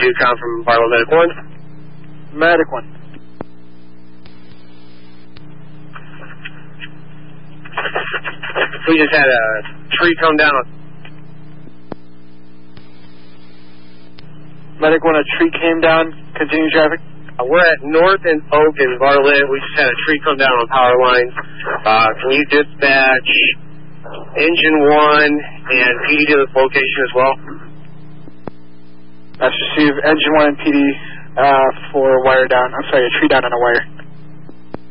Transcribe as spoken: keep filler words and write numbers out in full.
two, count from Barlow Medic one. Medic one. We just had a tree come down. Medic one, a tree came down. Continue traffic. Uh, we're at North and Oak in Bartlett. We just had a tree come down on power lines. Uh, can you dispatch engine one and P D to this location as well? That's received engine one and P D uh, for wire down. I'm sorry, a tree down on a wire.